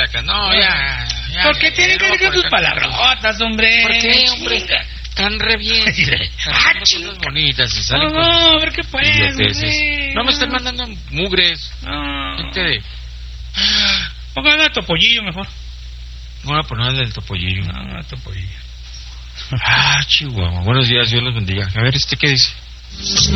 acá. No, ya. ¿Por qué tienen que decir tus palabrotas, hombre? ¿Por qué, hombre? Están re bien. Cosas bonitas y salen no, a ver qué puedes. No me estén mandando mugres. No. Gente de... Pongan a Topollillo mejor. Voy a poner el del Topollillo. No, Topollillo. Chihuahua. Buenos días, Dios los bendiga. A ver, ¿qué dice?